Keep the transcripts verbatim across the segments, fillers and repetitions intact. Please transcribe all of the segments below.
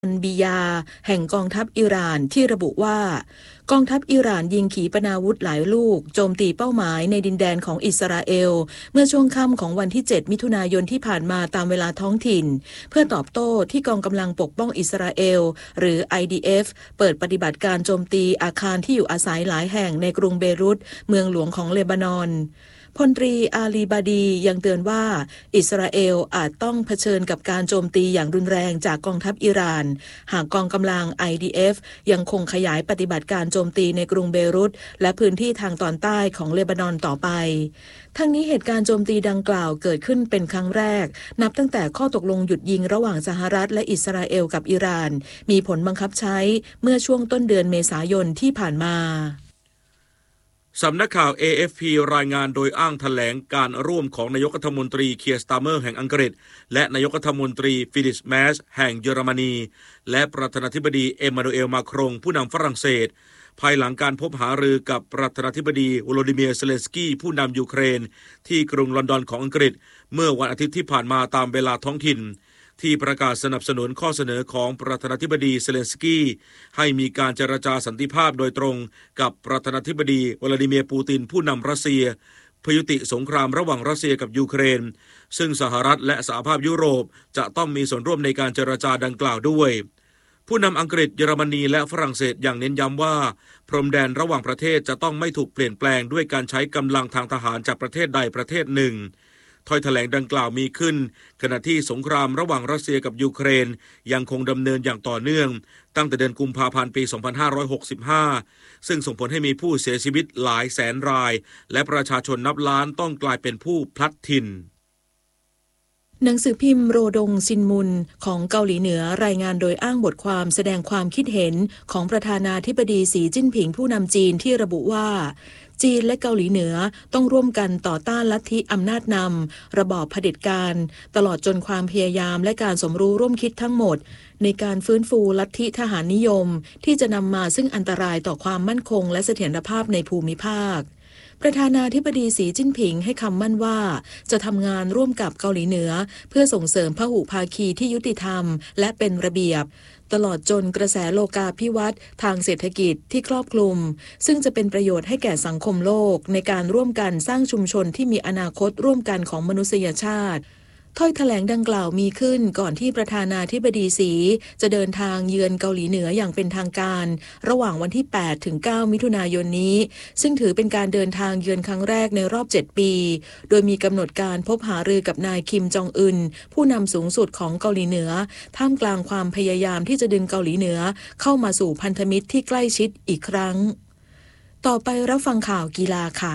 อันบียาแห่งกองทัพอิหร่านที่ระบุว่ากองทัพอิหร่านยิงขีปนาวุธหลายลูกโจมตีเป้าหมายในดินแดนของอิสราเอลเมื่อช่วงค่ำของวันที่เจ็ดมิถุนายนที่ผ่านมาตามเวลาท้องถิ่นเพื่อตอบโต้ที่กองกำลังปกป้องอิสราเอลหรือ ไอ ดี เอฟ เปิดปฏิบัติการโจมตีอาคารที่อยู่อาศัยหลายแห่งในกรุงเบรุตเมืองหลวงของเลบานอนพลตรีอาลีบาดียังเตือนว่าอิสราเอลอาจต้องเผชิญกับการโจมตีอย่างรุนแรงจากกองทัพอิหร่านหากกองกำลัง ไอ ดี เอฟ ยังคงขยายปฏิบัติการโจมตีในกรุงเบรุตและพื้นที่ทางตอนใต้ของเลบานอนต่อไปทั้งนี้เหตุการณ์โจมตีดังกล่าวเกิดขึ้นเป็นครั้งแรกนับตั้งแต่ข้อตกลงหยุดยิงระหว่างสหรัฐและอิสราเอลกับอิหร่านมีผลบังคับใช้เมื่อช่วงต้นเดือนเมษายนที่ผ่านมาสำนักข่าว เอ เอฟ พี รายงานโดยอ้างแถลงการร่วมของนายกรัฐมนตรีเคียร์สตาร์เมอร์แห่งอังกฤษและนายกรัฐมนตรีฟิลิปแมสแห่งเยอรมนีและประธานาธิบดีเอ็มมานูเอลมาครงผู้นำฝรั่งเศสภายหลังการพบหารือกับประธานาธิบดีโวโลดิเมียร์เซเลนสกี้ผู้นำยูเครนที่กรุงลอนดอนของอังกฤษเมื่อวันอาทิตย์ที่ผ่านมาตามเวลาท้องถิ่นที่ประกาศสนับสนุนข้อเสนอของประธานาธิบดีเซเลนสกี้ให้มีการเจรจาสันติภาพโดยตรงกับประธานาธิบดีวลาดิเมียร์ปูตินผู้นำรัสเซียเพื่อยุติสงครามระหว่างรัสเซียกับยูเครนซึ่งสหรัฐและสหภาพยุโรปจะต้องมีส่วนร่วมในการเจรจาดังกล่าวด้วยผู้นำอังกฤษเยอรมนีและฝรั่งเศสอย่างเน้นย้ำว่าพรมแดนระหว่างประเทศจะต้องไม่ถูกเปลี่ยนแปลงด้วยการใช้กำลังทางทหารจากประเทศใดประเทศหนึ่งถ้อยแถลงดังกล่าวมีขึ้นขณะที่สงครามระหว่างรัสเซียกับยูเครนยังคงดำเนินอย่างต่อเนื่องตั้งแต่เดือนกุมภาพันธ์ปีสองพันห้าร้อยหกสิบห้าซึ่งส่งผลให้มีผู้เสียชีวิตหลายแสนรายและประชาชนนับล้านต้องกลายเป็นผู้พลัดถิ่นหนังสือพิมพ์โรดงซินมุนของเกาหลีเหนือรายงานโดยอ้างบทความแสดงความคิดเห็นของประธานาธิบดีสีจิ้นผิงผู้นำจีนที่ระบุว่าจีนและเกาหลีเหนือต้องร่วมกันต่อต้านลัทธิอำนาจนำระบอบเผด็จการตลอดจนความพยายามและการสมรู้ร่วมคิดทั้งหมดในการฟื้นฟูลัทธิทหารนิยมที่จะนำมาซึ่งอันตรายต่อความมั่นคงและเสถียรภาพในภูมิภาคประธานาธิบดีสีจิ้นผิงให้คำมั่นว่าจะทำงานร่วมกับเกาหลีเหนือเพื่อส่งเสริมพหุภาคีที่ยุติธรรมและเป็นระเบียบตลอดจนกระแสโลกาภิวัตน์ทางเศรษฐกิจที่ครอบคลุมซึ่งจะเป็นประโยชน์ให้แก่สังคมโลกในการร่วมกันสร้างชุมชนที่มีอนาคตร่วมกันของมนุษยชาติถ้อยแถลงดังกล่าวมีขึ้นก่อนที่ประธานาธิบดีสีจะเดินทางเยือนเกาหลีเหนืออย่างเป็นทางการระหว่างวันที่แปดถึงเก้ามิถุนายนนี้ซึ่งถือเป็นการเดินทางเยือนครั้งแรกในรอบเจ็ดปีโดยมีกำหนดการพบหารือกับนายคิมจองอึนผู้นำสูงสุดของเกาหลีเหนือท่ามกลางความพยายามที่จะดึงเกาหลีเหนือเข้ามาสู่พันธมิตรที่ใกล้ชิดอีกครั้งต่อไปรับฟังข่าวกีฬาค่ะ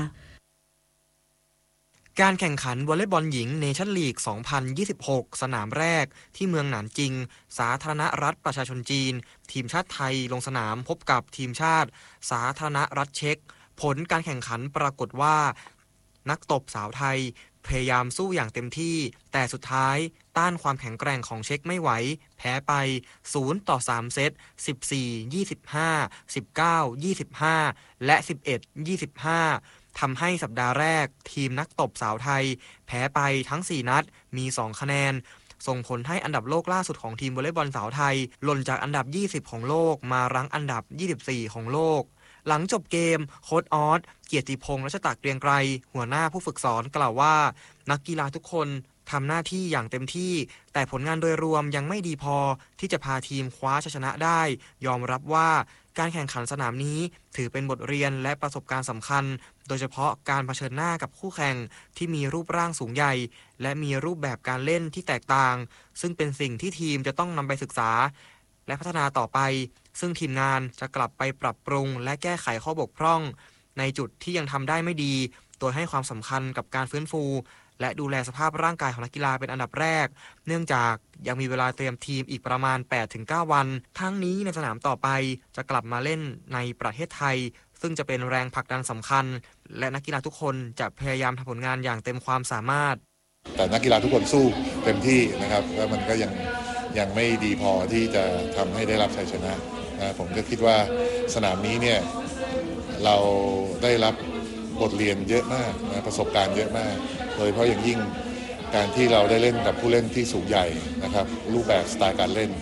การแข่งขันวอลเลย์บอลหญิงเนชั่นลีก สองพันยี่สิบหก สนามแรกที่เมืองหนานจิงสาธารณรัฐประชาชนจีนทีมชาติไทยลงสนามพบกับทีมชาติสาธารณรัฐเช็กผลการแข่งขันปรากฏว่านักตบสาวไทยพยายามสู้อย่างเต็มที่แต่สุดท้ายต้านความแข็งแกร่งของเช็กไม่ไหวแพ้ไปศูนย์ต่อสามเซต สิบสี่ ยี่สิบห้า สิบเก้า ยี่สิบห้า และ สิบเอ็ด ยี่สิบห้าทำให้สัปดาห์แรกทีมนักตบสาวไทยแพ้ไปทั้งสี่นัดมีสองคะแนนส่งผลให้อันดับโลกล่าสุดของทีมวอลเลย์บอลสาวไทยหล่นจากอันดับยี่สิบของโลกมารั้งอันดับยี่สิบสี่ของโลกหลังจบเกมโค้ชออสเกียรติพงษ์รัชตะเกรียงไกรหัวหน้าผู้ฝึกสอนกล่าวว่านักกีฬาทุกคนทำหน้าที่อย่างเต็มที่แต่ผลงานโดยรวมยังไม่ดีพอที่จะพาทีมคว้าชัยชนะได้ยอมรับว่าการแข่งขันสนามนี้ถือเป็นบทเรียนและประสบการณ์สำคัญโดยเฉพาะการเผชิญหน้ากับคู่แข่งที่มีรูปร่างสูงใหญ่และมีรูปแบบการเล่นที่แตกต่างซึ่งเป็นสิ่งที่ทีมจะต้องนำไปศึกษาและพัฒนาต่อไปซึ่งทีมงานจะกลับไปปรับปรุงและแก้ไขข้อบกพร่องในจุดที่ยังทำได้ไม่ดีโดยให้ความสำคัญกับการฟื้นฟูและดูแลสภาพร่างกายของนักกีฬาเป็นอันดับแรกเนื่องจากยังมีเวลาเตรียมทีมอีกประมาณ แปดถึงเก้า วันทั้งนี้ในสนามต่อไปจะกลับมาเล่นในประเทศไทยซึ่งจะเป็นแรงผลักดันสำคัญและนักกีฬาทุกคนจะพยายามทำผลงานอย่างเต็มความสามารถแต่นักกีฬาทุกคนสู้เต็มที่นะครับแล้วมันก็ยังยังไม่ดีพอที่จะทำให้ได้รับชัยชนะนะผมก็คิดว่าสนามนี้เนี่ยเราได้รับบทเรียนเยอะมากนะประสบการณ์เยอะมากโดยเฉพาะอย่างยิ่งการที่เราได้เล่นกับผู้เล่นที่สูงใหญ่นะครับรูปแบบสไตล์การเล่น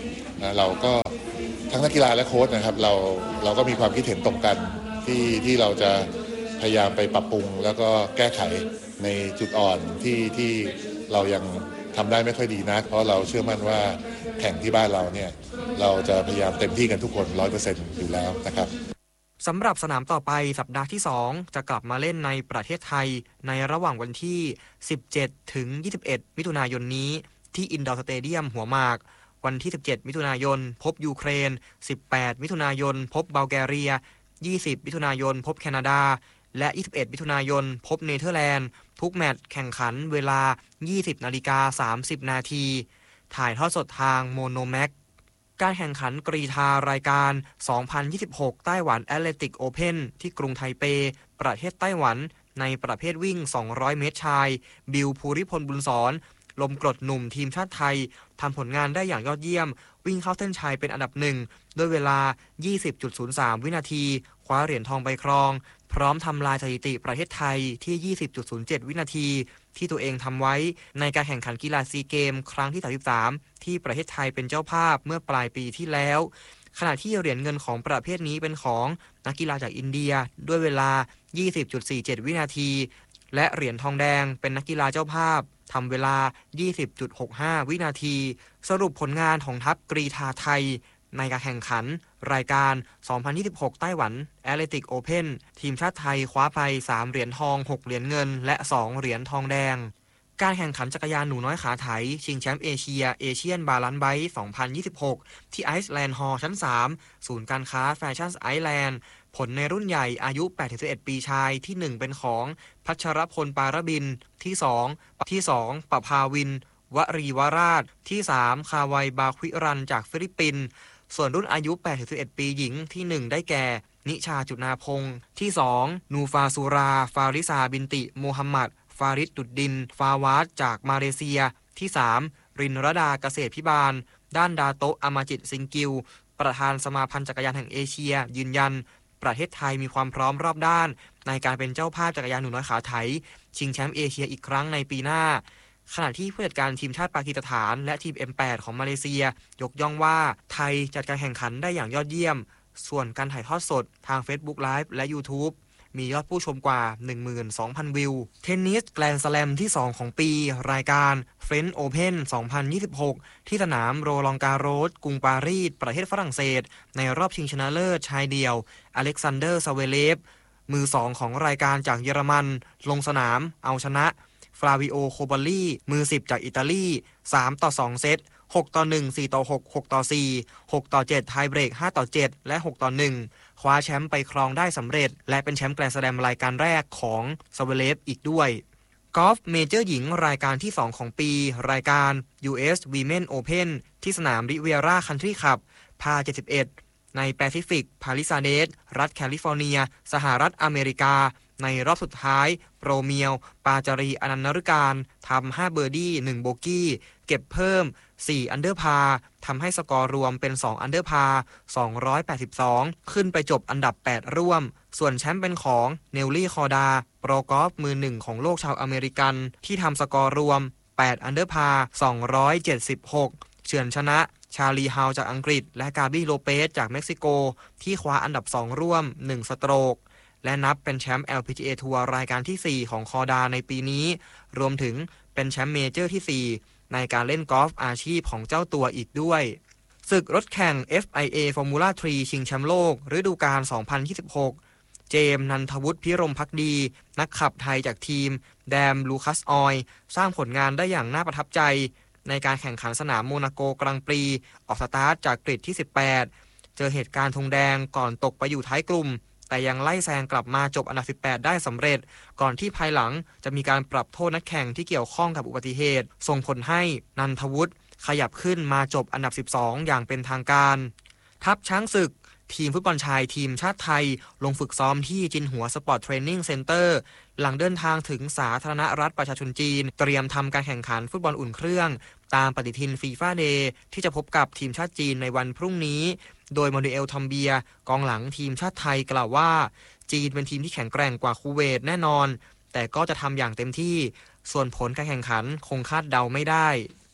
นะเราก็ทั้งนักกีฬาและโค้ชนะครับเราเราก็มีความคิดเห็นตรงกันที่ที่เราจะพยายามไปปรับปรุงแล้วก็แก้ไขในจุดอ่อนที่ที่เรายังทำได้ไม่ค่อยดีนักเพราะเราเชื่อมั่นว่าแข่งที่บ้านเราเนี่ยเราจะพยายามเต็มที่กันทุกคน ร้อยเปอร์เซ็นต์ อยู่แล้วนะครับสำหรับสนามต่อไปสัปดาห์ที่สองจะกลับมาเล่นในประเทศไทยในระหว่างวันที่สิบเจ็ดถึงยี่สิบเอ็ดมิถุนายนนี้ที่อินดอร์สเตเดียมหัวหมากวันที่สิบเจ็ดมิถุนายนพบยูเครนสิบแปดมิถุนายนพบบัลแกเรียยี่สิบมิถุนายนพบแคนาดาและยี่สิบเอ็ดมิถุนายนพบเนเธอร์แลนด์ทุกแมตช์แข่งขันเวลา ยี่สิบนาฬิกาสามสิบนาทีถ่ายทอดสดทางโมโนแม็กการแข่งขันกรีฑารายการสองพันยี่สิบหกไต้หวันแอตเลติกโอเพ่นที่กรุงไทเปประเทศไต้หวันในประเภทวิ่งสองร้อยเมตรชายบิลภูริพลบุญสอนลมกรดหนุ่มทีมชาติไทยทำผลงานได้อย่างยอดเยี่ยมวิ่งเข้าเส้นชัยเป็นอันดับหนึ่งด้วยเวลา ยี่สิบจุดศูนย์สาม วินาทีคว้าเหรียญทองไปครองพร้อมทำลายสถิติประเทศไทยที่ ยี่สิบจุดศูนย์เจ็ด วินาทีที่ตัวเองทำไว้ในการแข่งขันกีฬาซีเกมครั้งที่สามสิบสามที่ประเทศไทยเป็นเจ้าภาพเมื่อปลายปีที่แล้วขณะที่เหรียญเงินของประเภทนี้เป็นของนักกีฬาจากอินเดียด้วยเวลา ยี่สิบจุดสี่เจ็ด วินาทีและเหรียญทองแดงเป็นนักกีฬาเจ้าภาพทำเวลา ยี่สิบจุดหกห้า วินาทีสรุปผลงานของทัพกรีฑาไทยในการแข่งขันรายการสองพันยี่สิบหกไต้หวันแอตเลติกโอเพ่นทีมชาติไทยคว้าไปสามเหรียญทองหกเหรียญเงินและสองเหรียญทองแดงการแข่งขันจักรยานหนูน้อยขาไถชิงแชมป์เอเชียเอเชียนบาลานซ์ไบค์สองพันยี่สิบหกที่ไอซ์แลนด์ฮอลล์ชั้นสามศูนย์การค้าแฟชั่นไอซ์แลนด์ผลในรุ่นใหญ่อายุ แปดถึงสิบเอ็ด ปีชายที่หนึ่งเป็นของพัชรพลปารบินที่สองที่สองปภาวินวรีวราชที่สามคาวัยบาควิรันจากฟิลิปปินส์ส่วนรุ่นอายุ แปดถึงสิบเอ็ด ปีหญิงที่หนึ่งได้แก่นิชาจุนาพงศ์ที่สองนูฟาซูราฟาริซาบินติโมฮัมหมัดฟาริดดุดดินฟาวาดจากมาเลเซียที่สามรินรดาเกษตรพิบาลด้านดาโตะอามาจิตซิงกิวประธานสมาพันธ์จักรยานแห่งเอเชียยืนยันประเทศไทยมีความพร้อมรอบด้านในการเป็นเจ้าภาพจักรยานหนูน้อยขาไถชิงแชมป์เอเชียอีกครั้งในปีหน้าขณะที่ผู้จัดการทีมชาติปากีสถานและทีม เอ็ม แปด ของมาเลเซียยกย่องว่าไทยจัดการแข่งขันได้อย่างยอดเยี่ยมส่วนการถ่ายทอดสดทาง Facebook Live และ YouTube มียอดผู้ชมกว่า หนึ่งหมื่นสองพัน วิวเทนนิสแกรนด์สแลมที่สองของปีรายการ French Open สองพันยี่สิบหกที่สนามโรลองการโรสกรุงปารีสประเทศฝรั่งเศสในรอบชิงชนะเลิศชายเดี่ยวอเล็กซานเดอร์ซาเวเลฟมือสองของรายการจากเยอรมันลงสนามเอาชนะฟลาวิโอโคบอลลี่มือสิบจากอิตาลีสามต่อสองเซตหกต่อหนึ่ง สี่ต่อหก หกต่อสี่ หกต่อเจ็ดไทยเบรกห้าต่อเจ็ดและหกต่อหนึ่งคว้าแชมป์ไปครองได้สำเร็จและเป็นแชมป์แกรนด์สแลมรายการแรกของซาเวเลฟอีกด้วยกอล์ฟเมเจอร์หญิงรายการที่สองของปีรายการ ยู เอส Women Open ที่สนามริเวียร่าคันทรีคลับพาเจ็ดสิบเอ็ดในแปซิฟิกพาลิซาเดสรัฐแคลิฟอร์เนียสหรัฐอเมริกาในรอบสุดท้ายโปรเมียวปาจารีอนันต์นฤการทำห้าเบอร์ดี้หนึ่งโบกี้เก็บเพิ่มสี่อันเดอร์พาทำให้สกอร์รวมเป็นสองอันเดอร์พาสองร้อยแปดสิบสองขึ้นไปจบอันดับแปดร่วมส่วนแชมป์เป็นของเนลลี่คอร์ดาโปรกอล์ฟมือหนึ่งของโลกชาวอเมริกันที่ทำสกอร์รวมแปดอันเดอร์พาสองร้อยเจ็ดสิบหกเฉือนชนะชาลีฮาวจากอังกฤษและกาบี้โลเปสจากเม็กซิโกที่คว้าอันดับสองร่วมหนึ่งสโตรกและนับเป็นแชมป์ แอล พี จี เอ ทัวร์รายการที่สี่ของคอร์ดาในปีนี้รวมถึงเป็นแชมป์เมเจอร์ที่สี่ในการเล่นกอล์ฟอาชีพของเจ้าตัวอีกด้วยศึกรถแข่ง เอฟ ไอ เอ Formula สามชิงแชมป์โลกฤดูกาลสองพันยี่สิบหกเจมส์นันทวุฒิพิรมภักดีนักขับไทยจากทีมแดมลูคัสออยล์สร้างผลงานได้อย่างน่าประทับใจในการแข่งขันสนามโมนาโกกรังปรีออกสตาร์ทจากกริดที่สิบแปดเจอเหตุการณ์ธงแดงก่อนตกไปอยู่ท้ายกลุ่มแต่ยังไล่แซงกลับมาจบอันดับสิบแปดได้สำเร็จก่อนที่ภายหลังจะมีการปรับโทษนักแข่งที่เกี่ยวข้องกับอุบัติเหตุส่งผลให้นันทวุฒิขยับขึ้นมาจบอันดับสิบสองอย่างเป็นทางการทัพช้างศึกทีมฟุตบอลชายทีมชาติไทยลงฝึกซ้อมที่จินหัวสปอร์ตเทรนนิ่งเซ็นเตอร์หลังเดินทางถึงสาธารณรัฐประชาชนจีนเตรียมทำการแข่งขันฟุตบอลอุ่นเครื่องตามปฏิทินฟีฟ่าเดย์ที่จะพบกับทีมชาติจีนในวันพรุ่งนี้โดยมานูเอลทอมเบียกองหลังทีมชาติไทยกล่าวว่าจีนเป็นทีมที่แข็งแกร่งกว่าคูเวตแน่นอนแต่ก็จะทำอย่างเต็มที่ส่วนผลการแข่งขันคงคาดเดาไม่ได้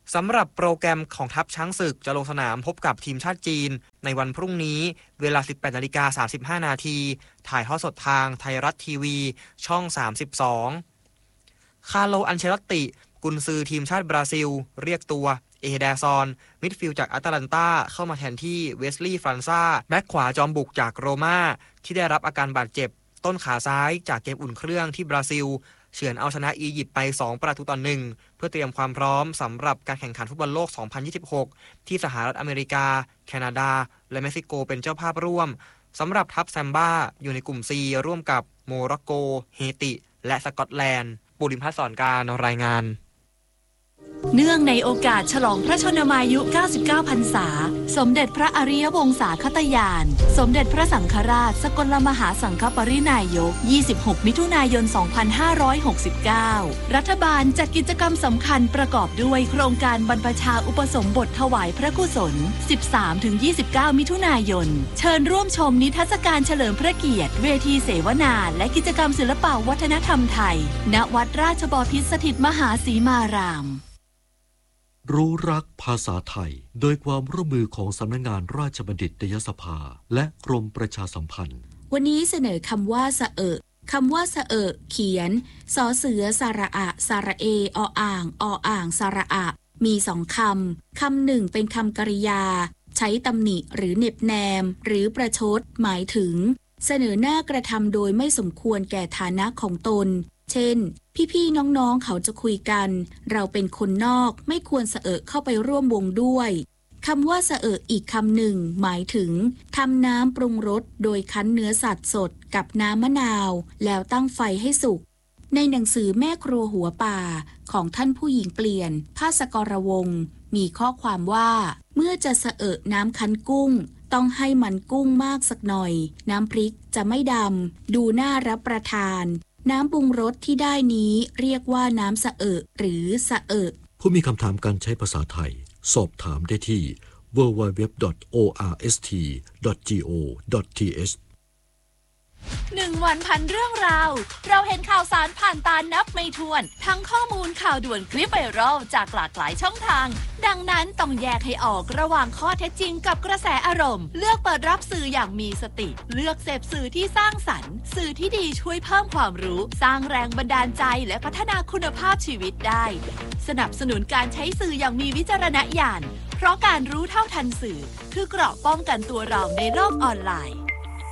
สำหรับโปรแกรมของทัพช้างศึกจะลงสนามพบกับทีมชาติจีนในวันพรุ่งนี้เวลา สิบแปดนาฬิกาสามสิบห้านาที ถ่ายทอดสดทางไทยรัฐทีวีช่องสามสิบสองคาร์โล อันเชลอตติกุนซือทีมชาติบราซิลเรียกตัวเอเดซอนมิดฟิลด์จากอาตาลันตาเข้ามาแทนที่เวสลีย์ฟรานซ่าแบ็คขวาจอมบุกจากโรม่าที่ได้รับอาการบาดเจ็บต้นขาซ้ายจากเกมอุ่นเครื่องที่บราซิลเฉือนเอาชนะอียิปต์ไปสองประตูต่อหนึ่งเพื่อเตรียมความพร้อมสำหรับการแข่งขันฟุตบอลโลกสองพันยี่สิบหกที่สหรัฐอเมริกาแคนาดาและเม็กซิโกเป็นเจ้าภาพร่วมสำหรับทัพแซมบ้าอยู่ในกลุ่ม C ร่วมกับโมร็อกโกเฮติและสกอตแลนด์ปุริมพัฒน์สอนการรายงานเนื่องในโอกาสฉลองพระชนมายุ เก้าสิบเก้า พรรษาสมเด็จพระอริยวงศาคตยานสมเด็จพระสังฆราชสกลมหาสังฆปรินายกยี่สิบหกมิถุนายนสองพันห้าร้อยหกสิบเก้ารัฐบาลจัดกิจกรรมสำคัญประกอบด้วยโครงการบรรพชาอุปสมบทถวายพระกุศล สิบสามถึงยี่สิบเก้า มิถุนายนเชิญร่วมชมนิทรรศการเฉลิมพระเกียรติเวทีเสวนาและกิจกรรมศิลปวัฒนธรรมไทยณวัดราชบพิตรสถิตมหาสีมารามรู้รักภาษาไทยโดยความร่วมมือของสำนักงานราชบัณฑิตยสภาและกรมประชาสัมพันธ์วันนี้เสนอคำว่าสะเอะคำว่าสะเอะเขียนสอเสือสระอะสระเอออ่างออ่างสระอะมีสองคำคำหนึ่งเป็นคำกริยาใช้ตำหนิหรือเหน็บแนมหรือประชดหมายถึงเสนอหน้ากระทำโดยไม่สมควรแก่ฐานะของตนเช่นพี่ๆน้องๆเขาจะคุยกันเราเป็นคนนอกไม่ควรสะเอะเข้าไปร่วมวงด้วยคำว่าสะเอะอีกคำหนึ่งหมายถึงทำน้ำปรุงรสโดยคั้นเนื้อสัตว์สดกับน้ำมะนาวแล้วตั้งไฟให้สุกในหนังสือแม่ครัวหัวป่าของท่านผู้หญิงเปลี่ยนภาสกรวงศ์มีข้อความว่าเมื่อจะสะเอะน้ำคั้นกุ้งต้องให้มันกุ้งมากสักหน่อยน้ำพริกจะไม่ดำดูน่ารับประทานน้ำปรุงรสที่ได้นี้เรียกว่าน้ำสะเอะหรือสะเอะผู้มีคำถามการใช้ภาษาไทยสอบถามได้ที่ ดับเบิลยู ดับเบิลยู ดับเบิลยู ดอท โอ อาร์ เอส ที ดอท จี โอ ดอท ที เอชหนึ่งวันพันเรื่องราวเราเห็นข่าวสารผ่านตานับไม่ถ้วนทั้งข้อมูลข่าวด่วนคลิปไวรัลจากหลากหลายช่องทางดังนั้นต้องแยกให้ออกระหว่างข้อเท็จจริงกับกระแสอารมณ์เลือกเปิดรับสื่ออย่างมีสติเลือกเสพสื่อที่สร้างสรรค์สื่อที่ดีช่วยเพิ่มความรู้สร้างแรงบันดาลใจและพัฒนาคุณภาพชีวิตได้สนับสนุนการใช้สื่ออย่างมีวิจารณญาณเพราะการรู้เท่าทันสื่อคือเกราะป้องกันตัวเราในโลกออนไลน์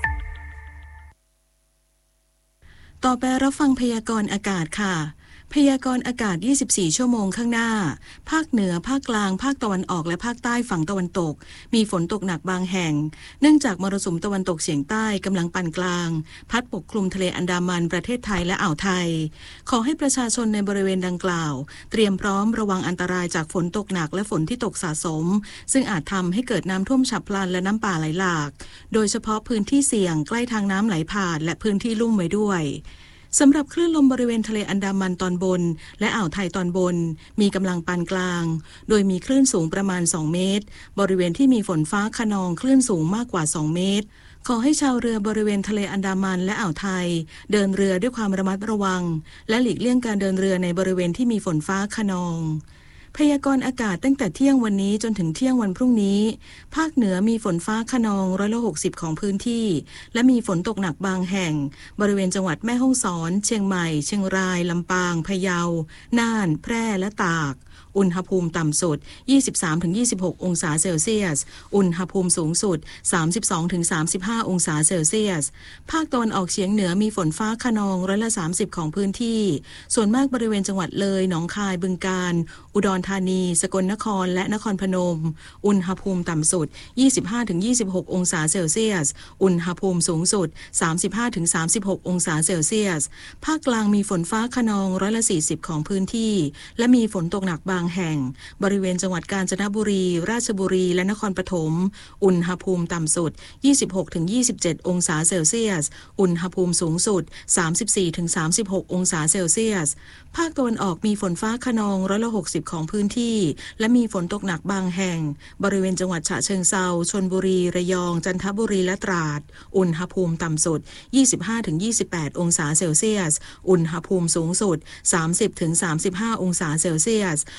ต่อไปรับฟังพยากรณ์อากาศค่ะพยากรณ์อากาศยี่สิบสี่ชั่วโมงข้างหน้าภาคเหนือภาคกลางภาคตะวันออกและภาคใต้ฝั่งตะวันตกมีฝนตกหนักบางแห่งเนื่องจากมรสุมตะวันตกเฉียงใต้กำลังปานกลางพัดปกคลุมทะเลอันดามันประเทศไทยและอ่าวไทยขอให้ประชาชนในบริเวณดังกล่าวเตรียมพร้อมระวังอันตรายจากฝนตกหนักและฝนที่ตกสะสมซึ่งอาจทำให้เกิดน้ำท่วมฉับพลันและน้ำป่าไหลหลากโดยเฉพาะพื้นที่เสี่ยงใกล้ทางน้ำไหลผ่านและพื้นที่ลุ่มไว้ด้วยสำหรับคลื่นลมบริเวณทะเลอันดามันตอนบนและอ่าวไทยตอนบนมีกำลังปานกลางโดยมีคลื่นสูงประมาณสองเมตรบริเวณที่มีฝนฟ้าคะนองคลื่นสูงมากกว่าสองเมตรขอให้ชาวเรือบริเวณทะเลอันดามันและอ่าวไทยเดินเรือด้วยความระมัดระวังและหลีกเลี่ยงการเดินเรือในบริเวณที่มีฝนฟ้าคะนองพยากรณ์อากาศตั้งแต่เที่ยงวันนี้จนถึงเที่ยงวันพรุ่งนี้ภาคเหนือมีฝนฟ้าคะนองร้อยละหกสิบของพื้นที่และมีฝนตกหนักบางแห่งบริเวณจังหวัดแม่ฮ่องสอนเชียงใหม่เชียงรายลำปางพะเยาน่านแพร่และตากอุณหภูมิต่ำสุด ยี่สิบสามถึงยี่สิบหก องศาเซลเซียสอุณหภูมิสูงสุด สามสิบสองถึงสามสิบห้า องศาเซลเซียสภาคตะวันออกเฉียงเหนือมีฝนฟ้าคะนองร้อยละสามสิบของพื้นที่ส่วนมากบริเวณจังหวัดเลยหนองคายบึงกาฬอุดรธานีสกลนครและนครพนมอุณหภูมิต่ำสุด ยี่สิบห้าถึงยี่สิบหก องศาเซลเซียสอุณหภูมิสูงสุด สามสิบห้าถึงสามสิบหก องศาเซลเซียสภาคกลางมีฝนฟ้าคะนองร้อยละสี่สิบของพื้นที่และมีฝนตกหนักบางแห่งบริเวณจังหวัดกาญจนบุรีราชบุรีและนครปฐมอุณหภูมิต่ำสุด ยี่สิบหกถึงยี่สิบเจ็ด องศาเซลเซียสอุณหภูมิสูงสุด สามสิบสี่ถึงสามสิบหก องศาเซลเซียสภาคตะวันออกมีฝนฟ้าคะนองร้อยละหกสิบของพื้นที่และมีฝนตกหนักบางแห่งบริเวณจังหวัดฉะเชิงเทราชลบุรีระยองจันทบุรีและตราดอุณหภูมิต่ำสุด ยี่สิบห้าถึงยี่สิบแปด องศาเซลเซียสอุณหภูมิสูงสุด สามสิบถึงสามสิบห้า องศาเซลเซียส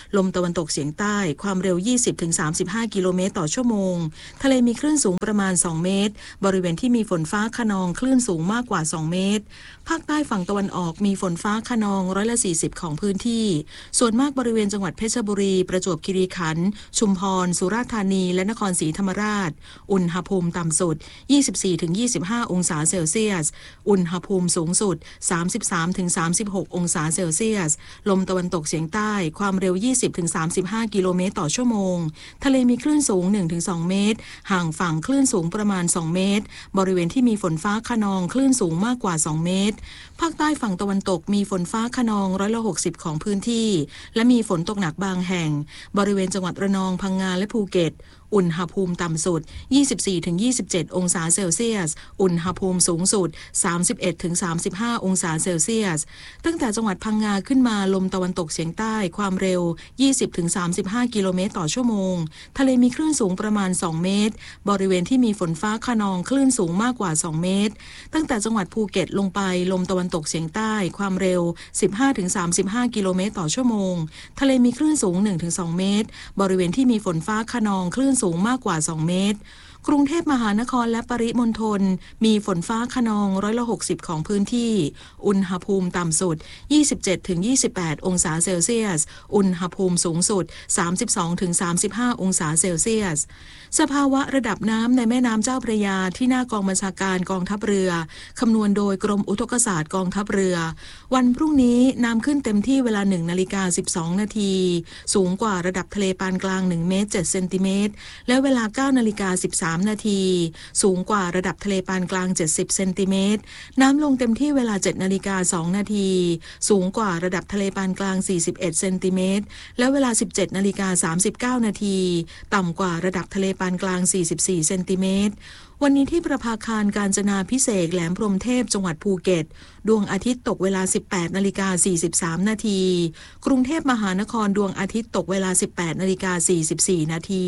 ลมตะวันตกเฉียงใต้ความเร็ว ยี่สิบถึงสามสิบห้า กิโลเมตรต่อชั่วโมงทะเลมีคลื่นสูงประมาณสองเมตรบริเวณที่มีฝนฟ้าคะนองคลื่นสูงมากกว่าสองเมตรภาคใต้ฝั่งตะวันออกมีฝนฟ้าคะนองร้อยละสี่สิบของพื้นที่ส่วนมากบริเวณจังหวัดเพชรบุรีประจวบคีรีขันธ์ชุมพรสุราษฎร์ธานีและนครศรีธรรมราชอุณหภูมิต่ำสุด ยี่สิบสี่ถึงยี่สิบห้า องศาเซลเซียสอุณหภูมิสูงสุด สามสิบสามถึงสามสิบหก องศาเซลเซียสลมตะวันตกเฉียงใต้ความเร็ว ยี่สิบถึงสามสิบห้า กิโลเมตรต่อชั่วโมงทะเลมีคลื่นสูง หนึ่งถึงสอง เมตรห่างฝั่งคลื่นสูงประมาณสองเมตรบริเวณที่มีฝนฟ้าคะนองคลื่นสูงมากกว่าสองเมตรภาคใต้ฝั่งตะวันตกมีฝนฟ้าคะนองร้อยละหกสิบของพื้นที่และมีฝนตกหนักบางแห่งบริเวณจังหวัดระนองพังงาและภูเก็ตอุณหภูมิต่ำสุด ยี่สิบสี่ถึงยี่สิบเจ็ด องศาเซลเซียสอุณหภูมิสูงสุด สามสิบเอ็ดถึงสามสิบห้า องศาเซลเซียสตั้งแต่จังหวัดพังงาขึ้นมาลมตะวันตกเฉียงใต้ความเร็ว ยี่สิบถึงสามสิบห้า กิโลเมตรต่อชั่วโมงทะเลมีคลื่นสูงประมาณสองเมตรบริเวณที่มีฝนฟ้าคะนองคลื่นสูงมากกว่าสองเมตรตั้งแต่จังหวัดภูเก็ตลงไปลมตะวันตกเฉียงใต้ความเร็ว สิบห้าถึงสามสิบห้า กิโลเมตรต่อชั่วโมงทะเลมีคลื่นสูง หนึ่งถึงสอง เมตรบริเวณที่มีฝนฟ้าคะนองคลื่นสูงมากกว่าสองเมตรกรุงเทพมหานครและปริมณฑลมีฝนฟ้าคะนองร้อยละหกสิบของพื้นที่อุณหภูมิต่ำสุด ยี่สิบเจ็ดถึงยี่สิบแปด องศาเซลเซียสอุณหภูมิสูงสุด สามสิบสองถึงสามสิบห้า องศาเซลเซียสสภาวะระดับน้ำในแม่น้ำเจ้าพระยาที่หน้ากองบัญชาการกองทัพเรือคำนวณโดยกรมอุทกศาสตร์กองทัพเรือวันพรุ่งนี้น้ำขึ้นเต็มที่เวลา หนึ่งนาฬิกาสิบสองนาทีสูงกว่าระดับทะเลปานกลางหนึ่งเมตรเจ็ดเซนติเมตรและเวลา เก้านาฬิกาสิบสามนาทีสูงกว่าระดับทะเลปานกลางเจ็ดสิบเซนติเมตรน้ำลงเต็มที่เวลา เจ็ดนาฬิกาสองนาทีสูงกว่าระดับทะเลปานกลางสี่สิบเอ็ดเซนติเมตรและเวลา สิบเจ็ดนาฬิกาสามสิบเก้านาทีต่ำกว่าระดับทะเลปานกลางสี่สิบสี่เซนติเมตรวันนี้ที่ประภาคารกาญจนาภิเษกแหลมพรหมเทพจังหวัดภูเก็ตดวงอาทิตย์ตกเวลา สิบแปดนาฬิกาสี่สิบสามนาทีกรุงเทพมหานครดวงอาทิตย์ตกเวลา สิบแปดนาฬิกาสี่สิบสี่นาที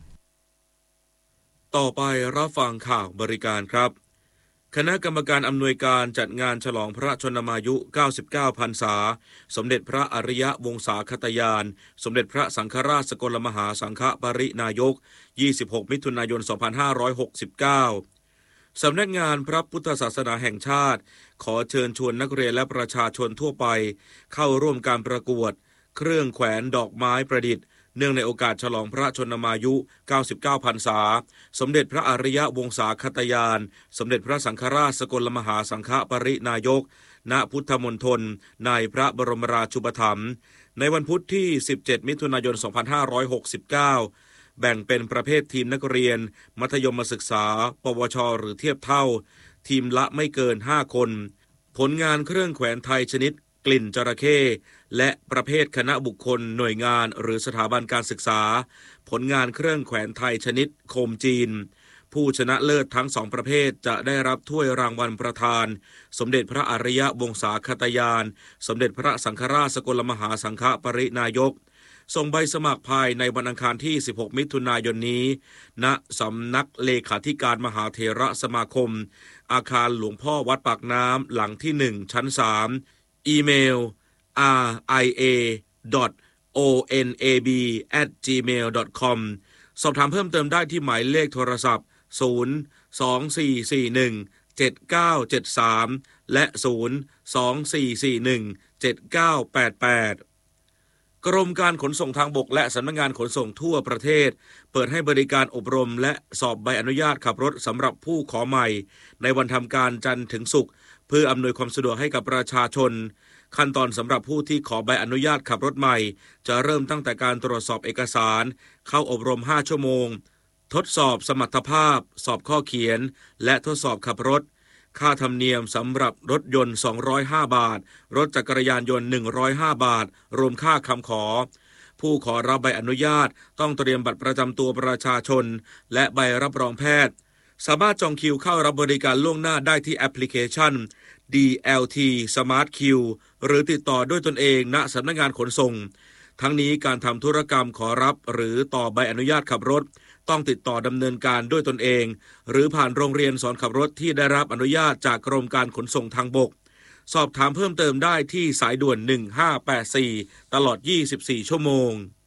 ต่อไปรับฟังข่าวบริการครับคณะกรรมการอำนวยการจัดงานฉลองพระชนมายุเก้าสิบเก้าพรรษาสมเด็จพระอริยวงศาคตยานสมเด็จพระสังฆราชสกลมหาสังฆปรินายกยี่สิบหกมิถุนายนสองพันห้าร้อยหกสิบเก้าสำนักงานพระพุทธศาสนาแห่งชาติขอเชิญชวนนักเรียนและประชาชนทั่วไปเข้าร่วมการประกวดเครื่องแขวนดอกไม้ประดิษฐ์เนื่องในโอกาสฉลองพระชนมายุเก้าสิบเก้าพรรษาสมเด็จพระอริยวงศาคตยานสมเด็จพระสังฆราชสกลมหาสังฆปรินายกณพุทธมณฑลในพระบรมราชูปถัมภ์ในวันพุธที่สิบเจ็ดมิถุนายนสองพันห้าร้อยหกสิบเก้าแบ่งเป็นประเภททีมนักเรียนมัธยมศึกษาปวชหรือเทียบเท่าทีมละไม่เกินห้าคนผลงานเครื่องแขวนไทยชนิดกลิ่นจระเข้และประเภทคณะบุคคลหน่วยงานหรือสถาบันการศึกษาผลงานเครื่องแขวนไทยชนิดโคมจีนผู้ชนะเลิศทั้งสองประเภทจะได้รับถ้วยรางวัลประธานสมเด็จพระอริยวงศาคตยานสมเด็จพระสังฆราชสกลมหาสังฆปรินายกส่งใบสมัครภายในวันอังคารที่สิบหกมิถุนายนนี้ณสำนักเลขาธิการมหาเถระสมาคมอาคารหลวงพ่อวัดปากน้ำหลังที่หนึ่งชั้นสามอีเมล อาร์ ไอ เอ ดอท โอ เอ็น เอ บี แอท จี เมล ดอท คอม สอบถามเพิ่มเติมได้ที่หมายเลขโทรศัพท์ศูนย์ สอง สี่ สี่ หนึ่ง เจ็ด เก้า เจ็ด สามและศูนย์ สอง สี่ สี่ หนึ่ง เจ็ด เก้า แปด แปดกรมการขนส่งทางบกและสำนักงานขนส่งทั่วประเทศเปิดให้บริการอบรมและสอบใบอนุญาตขับรถสำหรับผู้ขอใหม่ในวันทำการจันทร์ถึงศุกร์เพื่ออำนวยความสะดวกให้กับประชาชนขั้นตอนสำหรับผู้ที่ขอใบอนุญาตขับรถใหม่จะเริ่มตั้งแต่การตรวจสอบเอกสารเข้าอบรมห้าชั่วโมงทดสอบสมรรถภาพสอบข้อเขียนและทดสอบขับรถค่าธรรมเนียมสำหรับรถยนต์สองร้อยห้าบาทรถจักรยานยนต์หนึ่งร้อยห้าบาทรวมค่าคำขอผู้ขอรับใบอนุญาตต้องเตรียมบัตรประจำตัวประชาชนและใบรับรองแพทย์สามารถจองคิวเข้ารับบริการล่วงหน้าได้ที่แอปพลิเคชัน ดี แอล ที Smart Queue หรือติดต่อด้วยตนเองณสำนักงานขนส่งทั้งนี้การทำธุรกรรมขอรับหรือต่อใบอนุญาตขับรถต้องติดต่อดำเนินการด้วยตนเองหรือผ่านโรงเรียนสอนขับรถที่ได้รับอนุญาตจากกรมการขนส่งทางบกสอบถามเพิ่มเติมได้ที่สายด่วนหนึ่งห้าแปดสี่ตลอดยี่สิบสี่ชั่วโมง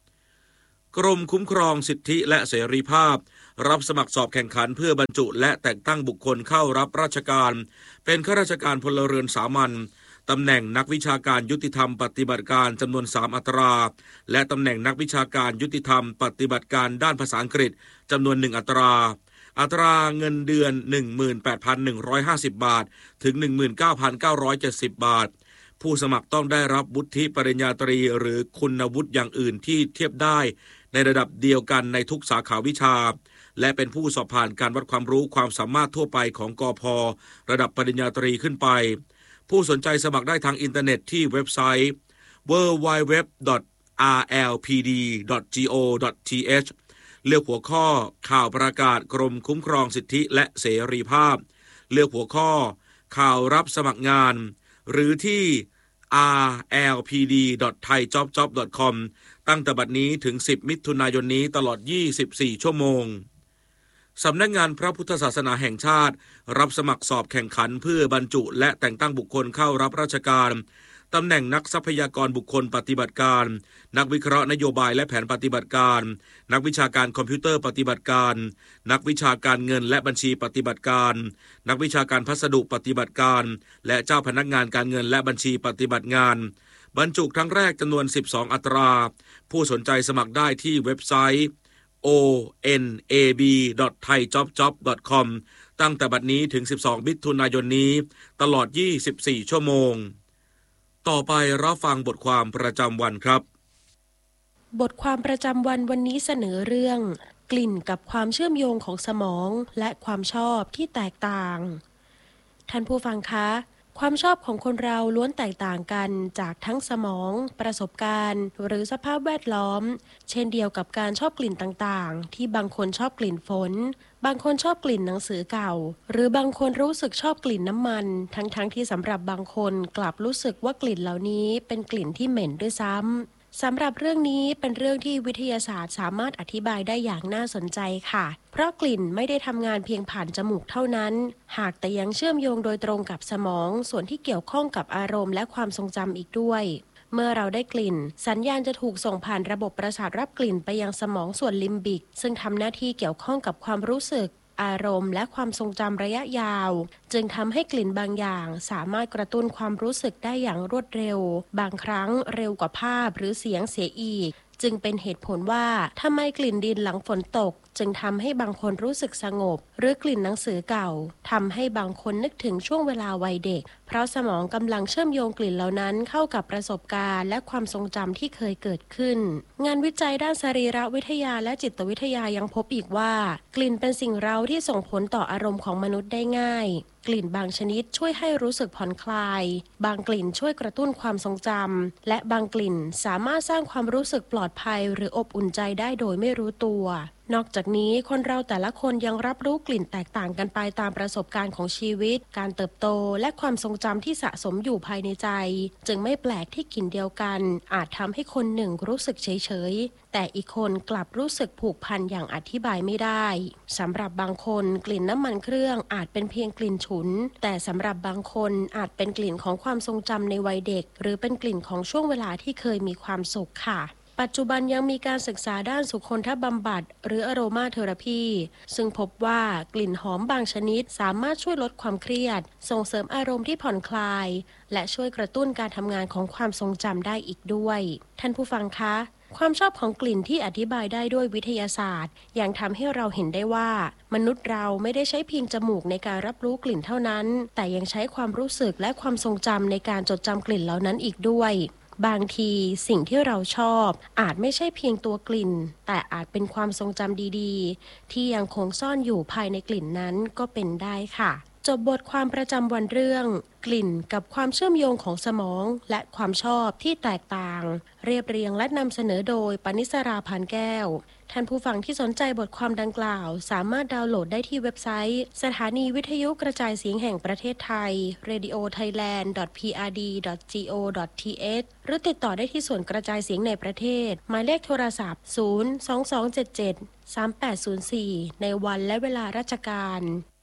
กรมคุ้มครองสิทธิและเสรีภาพรับสมัครสอบแข่งขันเพื่อบรรจุและแต่งตั้งบุคคลเข้ารับราชการเป็นข้าราชการพลเรือนสามัญตำแหน่งนักวิชาการยุติธรรมปฏิบัติการจำนวนสามอัตราและตำแหน่งนักวิชาการยุติธรรมปฏิบัติการด้านภาษาอังกฤษจำนวนหนึ่งอัตราอัตราเงินเดือน หนึ่งหมื่นแปดพันหนึ่งร้อยห้าสิบ บาทถึง หนึ่งหมื่นเก้าพันเก้าร้อยเจ็ดสิบ บาทผู้สมัครต้องได้รับวุฒิปริญญาตรีหรือคุณวุฒิอย่างอื่นที่เทียบได้ในระดับเดียวกันในทุกสาขาวิชาและเป็นผู้สอบผ่านการวัดความรู้ความสามารถทั่วไปของกพ.ระดับปริญญาตรีขึ้นไปผู้สนใจสมัครได้ทางอินเทอร์เน็ตที่เว็บไซต์ ดับเบิลยู ดับเบิลยู ดับเบิลยู ดอท อาร์ แอล พี ดี ดอท จี โอ ดอท ที เอช เลือกหัวข้อข่าวประกาศกรมคุ้มครองสิทธิและเสรีภาพเลือกหัวข้อข่าวรับสมัครงานหรือที่ อาร์ แอล พี ดี ดอท ไทยจ็อบจ็อบ ดอท คอม ตั้งแต่บัดนี้ถึงสิบมิถุนายนนี้ตลอดยี่สิบสี่ชั่วโมงสำนักงานพระพุทธศาสนาแห่งชาติรับสมัครสอบแข่งขันเพื่อบรรจุและแต่งตั้งบุคคลเข้ารับราชการตำแหน่งนักทรัพยากรบุคคลปฏิบัติการนักวิเคราะห์นโยบายและแผนปฏิบัติการนักวิชาการคอมพิวเตอร์ปฏิบัติการนักวิชาการเงินและบัญชีปฏิบัติการนักวิชาการพัสดุปฏิบัติการและเจ้าพนักงานการเงินและบัญชีปฏิบัติงานบรรจุครั้งแรกจำนวนสิบสองอัตราผู้สนใจสมัครได้ที่เว็บไซต์ โอ เอ็น เอ บี ดอท ไทยจ็อบจ็อบ ดอท คอม ตั้งแต่บัดนี้ถึงสิบสองมิถุนายนนี้ตลอดยี่สิบสี่ชั่วโมงต่อไปรับฟังบทความประจำวันครับบทความประจำวันวันนี้เสนอเรื่องกลิ่นกับความเชื่อมโยงของสมองและความชอบที่แตกต่างท่านผู้ฟังคะความชอบของคนเราล้วนแตกต่างกันจากทั้งสมองประสบการณ์หรือสภาพแวดล้อมเช่นเดียวกับการชอบกลิ่นต่างๆที่บางคนชอบกลิ่นฝนบางคนชอบกลิ่นหนังสือเก่าหรือบางคนรู้สึกชอบกลิ่นน้ำมันทั้งๆ ท, ที่สำหรับบางคนกลับรู้สึกว่ากลิ่นเหล่านี้เป็นกลิ่นที่เหม็นด้วยซ้ำสำหรับเรื่องนี้เป็นเรื่องที่วิทยาศาสตร์สามารถอธิบายได้อย่างน่าสนใจค่ะเพราะกลิ่นไม่ได้ทำงานเพียงผ่านจมูกเท่านั้นหากแต่ยังเชื่อมโยงโดยตรงกับสมองส่วนที่เกี่ยวข้องกับอารมณ์และความทรงจำอีกด้วยเมื่อเราได้กลิ่นสัญญาณจะถูกส่งผ่านระบบประสาทรับกลิ่นไปยังสมองส่วนลิมบิกซึ่งทำหน้าที่เกี่ยวข้องกับความรู้สึกอารมณ์และความทรงจำระยะยาวจึงทำให้กลิ่นบางอย่างสามารถกระตุ้นความรู้สึกได้อย่างรวดเร็วบางครั้งเร็วกว่าภาพหรือเสียงเสียอีกจึงเป็นเหตุผลว่าทำไมกลิ่นดินหลังฝนตกจึงทำให้บางคนรู้สึกสงบหรือกลิ่นหนังสือเก่าทำให้บางคนนึกถึงช่วงเวลาวัยเด็กเพราะสมองกำลังเชื่อมโยงกลิ่นเหล่านั้นเข้ากับประสบการณ์และความทรงจำที่เคยเกิดขึ้นงานวิจัยด้านสรีรวิทยาและจิตวิทยายังพบอีกว่ากลิ่นเป็นสิ่งเร้าที่ส่งผลต่ออารมณ์ของมนุษย์ได้ง่ายกลิ่นบางชนิดช่วยให้รู้สึกผ่อนคลายบางกลิ่นช่วยกระตุ้นความทรงจำและบางกลิ่นสามารถสร้างความรู้สึกปลอดภัยหรืออบอุ่นใจได้โดยไม่รู้ตัวนอกจากนี้คนเราแต่ละคนยังรับรู้กลิ่นแตกต่างกันไปตามประสบการณ์ของชีวิตการเติบโตและความทรงจำที่สะสมอยู่ภายในใจจึงไม่แปลกที่กลิ่นเดียวกันอาจทำให้คนหนึ่งรู้สึกเฉยๆแต่อีกคนกลับรู้สึกผูกพันอย่างอธิบายไม่ได้สำหรับบางคนกลิ่นน้ำมันเครื่องอาจเป็นเพียงกลิ่นฉุนแต่สำหรับบางคนอาจเป็นกลิ่นของความทรงจำในวัยเด็กหรือเป็นกลิ่นของช่วงเวลาที่เคยมีความสุขค่ะปัจจุบันยังมีการศึกษาด้านสุขนทบำบัดหรืออโรมาเทอราพีซึ่งพบว่ากลิ่นหอมบางชนิดสามารถช่วยลดความเครียดส่งเสริมอารมณ์ที่ผ่อนคลายและช่วยกระตุ้นการทำงานของความทรงจำได้อีกด้วยท่านผู้ฟังคะความชอบของกลิ่นที่อธิบายได้ด้วยวิทยาศาสตร์ยังทำให้เราเห็นได้ว่ามนุษย์เราไม่ได้ใช้เพียงจมูกในการรับรู้กลิ่นเท่านั้นแต่ยังใช้ความรู้สึกและความทรงจำในการจดจำกลิ่นเหล่านั้นอีกด้วยบางทีสิ่งที่เราชอบอาจไม่ใช่เพียงตัวกลิ่นแต่อาจเป็นความทรงจำดีๆที่ยังคงซ่อนอยู่ภายในกลิ่นนั้นก็เป็นได้ค่ะจบบทความประจำวันเรื่องกลิ่นกับความเชื่อมโยงของสมองและความชอบที่แตกต่างเรียบเรียงและนำเสนอโดยปณิสรา พานแก้วท่านผู้ฟังที่สนใจบทความดังกล่าวสามารถดาวน์โหลดได้ที่เว็บไซต์สถานีวิทยุกระจายเสียงแห่งประเทศไทย เรดิโอไทยแลนด์ ดอท พี อาร์ ดี ดอท จี โอ ดอท ที เอช หรือติดต่อได้ที่ส่วนกระจายเสียงในประเทศหมายเลขโทรศัพท์ศูนย์ สอง สอง เจ็ด เจ็ด สาม แปด ศูนย์ สี่ในวันและเวลาราชการ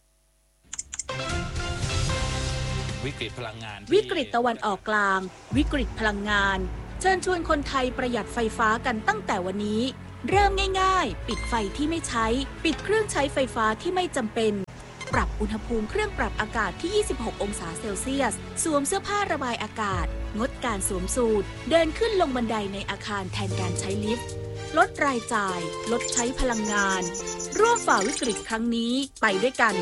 วิกฤตพลังงานวิกฤตตะวันออกกลางวิกฤตพลังงานเชิญชวนคนไทยประหยัดไฟฟ้ากันตั้งแต่วันนี้เริ่มง่ายๆปิดไฟที่ไม่ใช้ปิดเครื่องใช้ไฟฟ้าที่ไม่จำเป็นปรับอุณหภูมิเครื่องปรับอากาศที่ยี่สิบหกองศาเซลเซียสสวมเสื้อผ้าระบายอากาศงดการสวมสูทเดินขึ้นลงบันไดในอาคารแทนการใช้ลิฟต์ลดรายจ่ายลดใช้พลังงานร่วมฝ่าวิกฤตครั้งนี้ไปด้วยกัน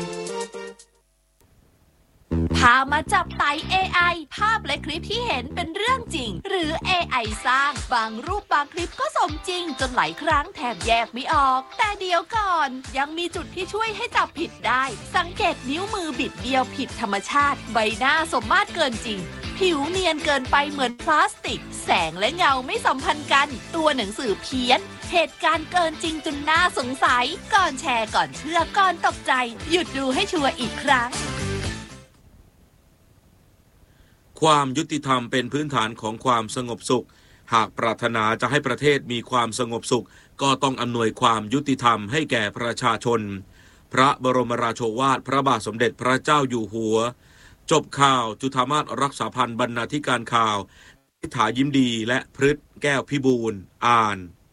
พามาจับไต่ เอ ไอ ภาพและคลิปที่เห็นเป็นเรื่องจริงหรือ เอ ไอ สร้างบางรูปบางคลิปก็สมจริงจนหลายครั้งแทบแยกไม่ออกแต่เดี๋ยวก่อนยังมีจุดที่ช่วยให้จับผิดได้สังเกตนิ้วมือบิดเบี้ยวผิดธรรมชาติใบหน้าสมมาตรเกินจริงผิวเนียนเกินไปเหมือนพลาสติกแสงและเงาไม่สัมพันธ์กันตัวหนังสือเพี้ยนเหตุการณ์เกินจริงจนน่าสงสัยก่อนแชร์ก่อนเชื่อก่อนตกใจหยุดดูให้ชัวร์อีกครั้งความยุติธรรมเป็นพื้นฐานของความสงบสุขหากปรารถนาจะให้ประเทศมีความสงบสุขก็ต้องอำนวยความยุติธรรมให้แก่ประชาชนพระบรมราโชวาทพระบาทสมเด็จพระเจ้าอยู่หัวจบข่าวจุฑามาสรักษาพันธ์บรรณาธิการข่าวนิษฐายิ้มดีและพฤทธิ์แก้วพิบูลย์อ่าน